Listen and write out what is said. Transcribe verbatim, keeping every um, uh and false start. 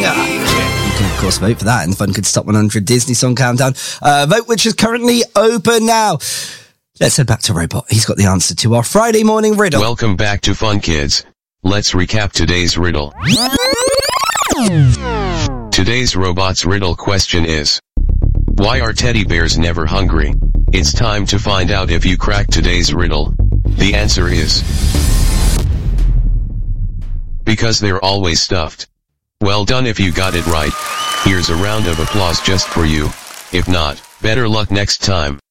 You can, of course, vote for that in the Fun Kids Top one hundred Disney Song Countdown. Uh, vote which is currently open now. Let's head back to Robot. He's got the answer to our Friday morning riddle. Welcome back to Fun Kids. Let's recap today's riddle. Today's Robot's riddle question is, why are teddy bears never hungry? It's time to find out if you crack today's riddle. The answer is, because they're always stuffed. Well done if you got it right. Here's a round of applause just for you. If not, better luck next time.